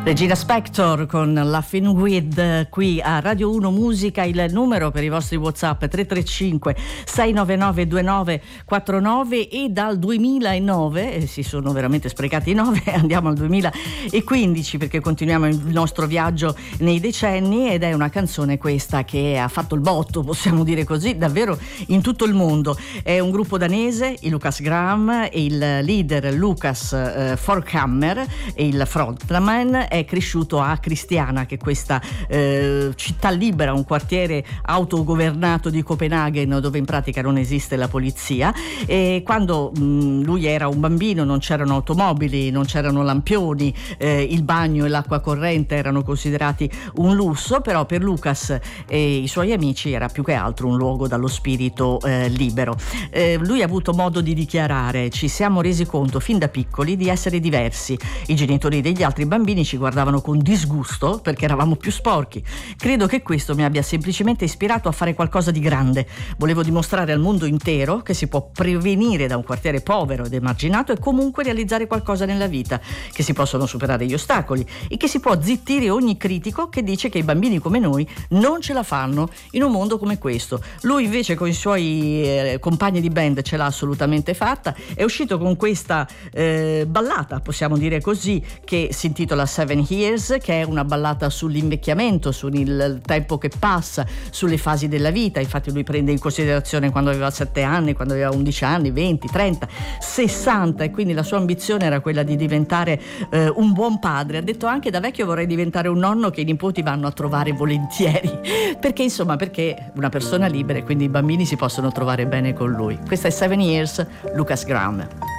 Regina Spektor con Laughing With qui a Radio 1 Musica. Il numero per i vostri WhatsApp 335 699 2949 e dal 2009 si sono veramente sprecati i 9, andiamo al 2015 perché continuiamo il nostro viaggio nei decenni ed è una canzone questa che ha fatto il botto, possiamo dire così, davvero in tutto il mondo. È un gruppo danese, i Lukas Graham, e il leader Lucas Forchhammer e il frontman è cresciuto a Kristiania, che è questa città libera, un quartiere autogovernato di Copenaghen dove in pratica non esiste la polizia. E quando lui era un bambino non c'erano automobili, non c'erano lampioni, il bagno e l'acqua corrente erano considerati un lusso, però per Lucas e i suoi amici era più che altro un luogo dallo spirito libero. Lui ha avuto modo di dichiarare: ci siamo resi conto fin da piccoli di essere diversi, i genitori degli altri bambini ci guardavano con disgusto perché eravamo più sporchi. Credo che questo mi abbia semplicemente ispirato a fare qualcosa di grande. Volevo dimostrare al mondo intero che si può prevenire da un quartiere povero ed emarginato e comunque realizzare qualcosa nella vita, che si possono superare gli ostacoli e che si può zittire ogni critico che dice che i bambini come noi non ce la fanno in un mondo come questo. Lui invece con i suoi compagni di band ce l'ha assolutamente fatta. È uscito con questa ballata, possiamo dire così, che si intitola Seven Years, che è una ballata sull'invecchiamento, sul tempo che passa, sulle fasi della vita. Infatti lui prende in considerazione quando aveva 7 anni, quando aveva 11 anni, 20, 30, 60 e quindi la sua ambizione era quella di diventare un buon padre. Ha detto anche: da vecchio vorrei diventare un nonno che i nipoti vanno a trovare volentieri, perché insomma, perché una persona libera e quindi i bambini si possono trovare bene con lui. Questa è 7 Years, Lukas Graham.